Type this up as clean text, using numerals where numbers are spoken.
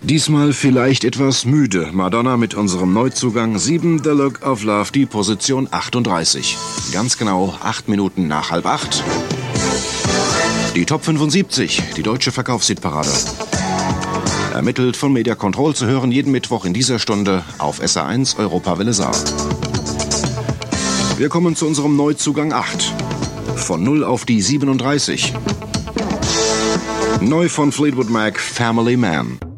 Diesmal vielleicht etwas müde. Madonna mit unserem Neuzugang 7, The Look of Love, die Position 38. Ganz genau 8 Minuten nach 7:30. Die Top 75, die deutsche Verkaufshitparade. Ermittelt von Media Control, zu hören jeden Mittwoch in dieser Stunde auf SR1 Europawelle Saar. Wir kommen zu unserem Neuzugang 8. Von 0 auf die 37. Neu von Fleetwood Mac, Family Man.